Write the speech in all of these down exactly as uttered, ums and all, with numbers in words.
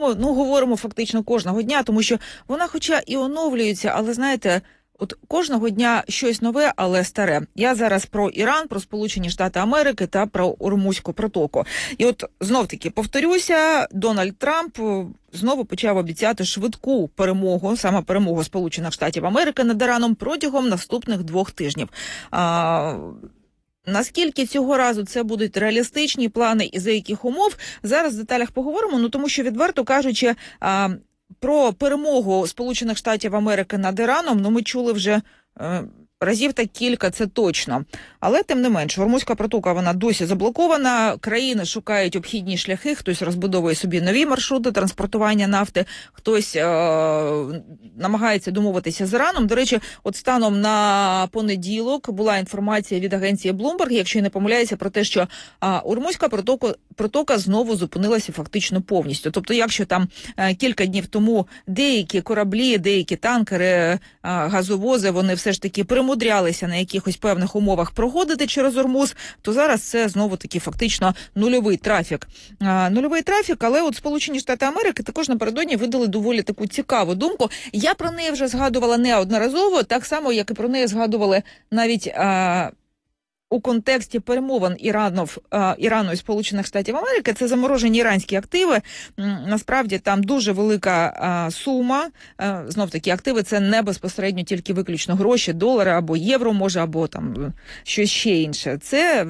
нього, ну, говоримо фактично кожного дня, тому що вона хоча і оновлюється, але, знаєте, от кожного дня щось нове, але старе. Я зараз про Іран, про Сполучені Штати Америки та про Ормузьку протоку. І от знов-таки повторюся, Дональд Трамп знову почав обіцяти швидку перемогу, саме перемогу Сполучених Штатів Америки над Іраном протягом наступних двох тижнів. А, наскільки цього разу це будуть реалістичні плани і за яких умов, зараз в деталях поговоримо, ну тому що, відверто кажучи, а, про перемогу Сполучених Штатів Америки над Іраном, ну, ми чули вже е, разів так кілька, це точно. Але, тим не менш, Ормузька протока, вона досі заблокована, країни шукають обхідні шляхи, хтось розбудовує собі нові маршрути транспортування нафти, хтось е, намагається домовитися з Іраном. До речі, от станом на понеділок була інформація від агенції Bloomberg, якщо я не помиляюся, про те, що е, Ормузька протока, протока знову зупинилася фактично повністю. Тобто, якщо там е, кілька днів тому деякі кораблі, деякі танкери, е, газовози, вони все ж таки примудрялися на якихось певних умовах проходити через Ормуз, то зараз це знову-таки фактично нульовий трафік. А, нульовий трафік, але от Сполучені Штати Америки також напередодні видали доволі таку цікаву думку. Я про неї вже згадувала неодноразово, так само, як і про неї згадували навіть а, у контексті перемовин Іранов, а, Ірану і Сполучених Штатів Америки. Це заморожені іранські активи. Насправді там дуже велика а, сума. А, знов-таки активи – це не безпосередньо тільки виключно гроші, долари або євро, може, або там щось ще інше. Це,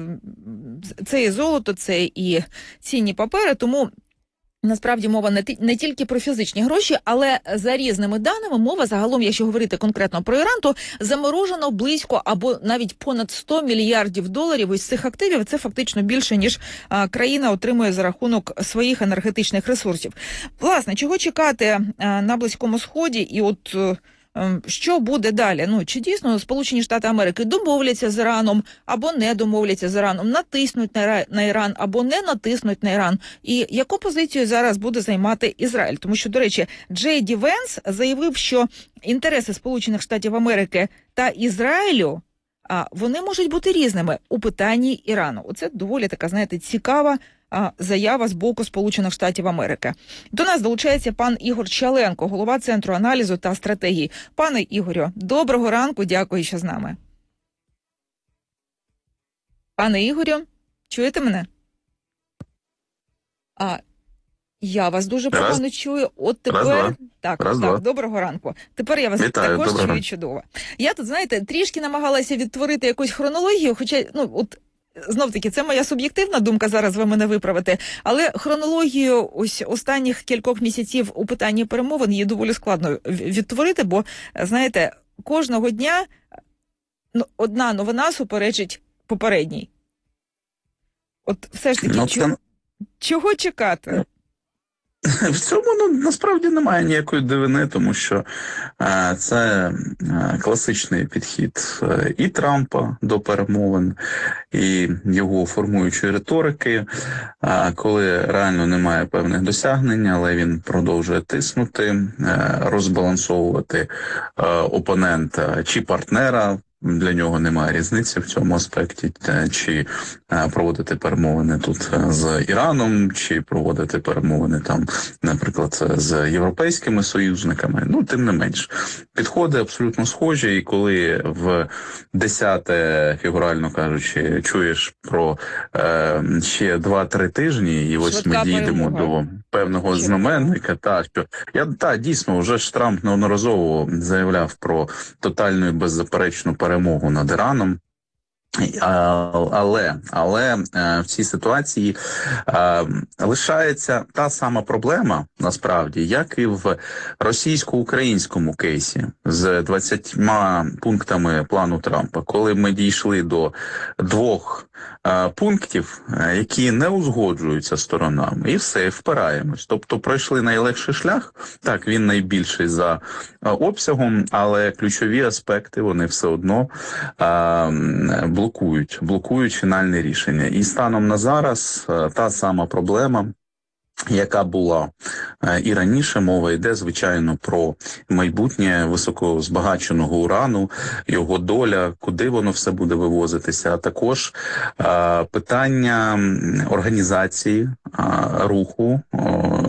це і золото, це і цінні папери, тому насправді мова не, не тільки про фізичні гроші, але за різними даними мова загалом, якщо говорити конкретно про Іран, то заморожено близько або навіть понад сто мільярдів доларів із цих активів. Це фактично більше, ніж а, країна отримує за рахунок своїх енергетичних ресурсів. Власне, чого чекати а, на Близькому Сході і от... що буде далі? Ну, чи дійсно Сполучені Штати Америки домовляться з Іраном, або не домовляться з Іраном, натиснуть на, на Іран, або не натиснуть на Іран? І яку позицію зараз буде займати Ізраїль? Тому що, до речі, Джей Ді Венс заявив, що інтереси Сполучених Штатів Америки та Ізраїлю, а, вони можуть бути різними у питанні Ірану. Оце доволі така, знаєте, цікава заява з боку Сполучених Штатів Америки. До нас долучається пан Ігор Чаленко, голова Центру аналізу та стратегії. Пане Ігорю, доброго ранку, дякую, що з нами. Пане Ігорю, чуєте мене? А, я вас дуже Раз. погано чую. От тепер... Раз, так, Раз, так, доброго ранку. Тепер я вас Вітаю, також доброго. чую чудово. Я тут, знаєте, трішки намагалася відтворити якусь хронологію, хоча, ну, от, знов-таки, це моя суб'єктивна думка, зараз ви мене виправите, але хронологію ось останніх кількох місяців у питанні перемовин є доволі складно відтворити, бо, знаєте, кожного дня одна новина суперечить попередній. От все ж таки, Ну, чого, це... чого чекати? В цьому, ну, насправді немає ніякої дивини, тому що е, це е, класичний підхід е, і Трампа до перемовин, і його формуючої риторики, е, коли реально немає певних досягнень, але він продовжує тиснути, е, розбалансовувати е, опонента чи партнера. Для нього немає різниці в цьому аспекті, чи проводити перемовини тут з Іраном, чи проводити перемовини там, наприклад, з європейськими союзниками. Ну, тим не менш, підходи абсолютно схожі, і коли в десяте, фігурально кажучи, чуєш про е, ще два-три тижні, і ось Швидка ми дійдемо перемога. до певного Швидка. знаменника, та, що я, та, дійсно, вже ж Трамп неодноразово заявляв про тотальну і беззаперечну перемогу перемогу над Іраном. Але, але в цій ситуації лишається та сама проблема, насправді, як і в російсько-українському кейсі з двадцятьма пунктами плану Трампа, коли ми дійшли до двох пунктів, які не узгоджуються сторонами, і все, впираємось. Тобто пройшли найлегший шлях, так, він найбільший за обсягом, але ключові аспекти, вони все одно блокують, блокують фінальне рішення. І станом на зараз та сама проблема, яка була і раніше, мова йде, звичайно, про майбутнє високозбагаченого урану, його доля, куди воно все буде вивозитися, а також е, питання організації е, руху, е,